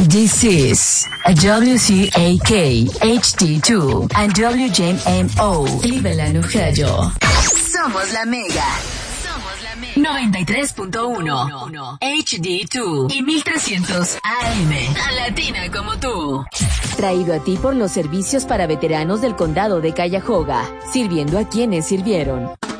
This is a WCAK HD2 and WJMO Cleveland, Ohio. Somos la Mega. 93.1 HD2 y 1300 AM. A latina como tú. Traído a ti por los servicios para veteranos del condado de Cuyahoga, sirviendo a quienes sirvieron.